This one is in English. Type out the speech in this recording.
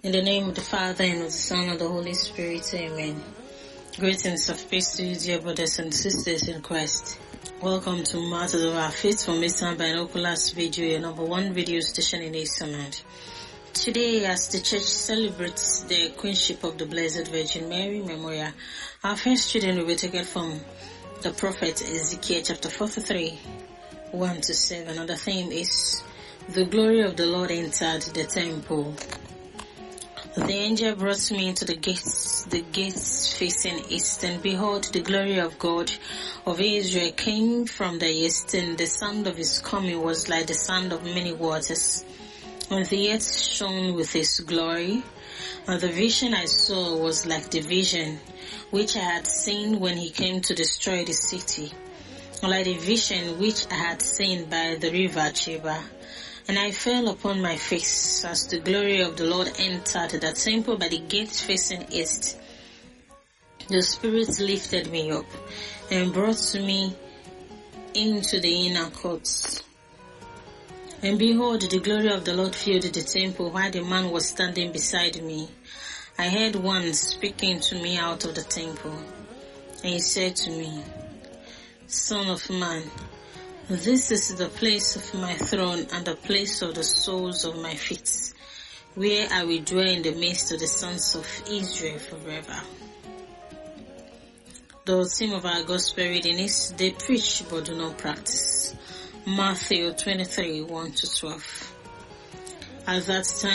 In the name of the Father, and of the Son, and of the Holy Spirit, amen. Greetings of peace to you, dear brothers and sisters in Christ. Welcome to Matters of Our Faith from Eastern Binoculars Video, your number one video station in Easternland. Today, as the church celebrates the Queenship of the Blessed Virgin Mary Memorial, our first reading will be taken from the prophet Ezekiel chapter 43, 1-7, and the theme is, The Glory of the Lord Entered the Temple. The angel brought me into the gates facing east, and behold, the glory of God of Israel came from the east, and the sound of his coming was like the sound of many waters. And the earth shone with his glory, and the vision I saw was like the vision which I had seen when he came to destroy the city, like the vision which I had seen by the river Chebar. And I fell upon my face as the glory of the Lord entered the temple by the gate facing east. The Spirit lifted me up and brought me into the inner courts. And behold, the glory of the Lord filled the temple while the man was standing beside me. I heard one speaking to me out of the temple. And he said to me, Son of man, this is the place of my throne and the place of the soles of my feet, where I will dwell in the midst of the sons of Israel forever. The theme of our gospel reading is, They preach but do not practice. Matthew 23, 1-12. At that time,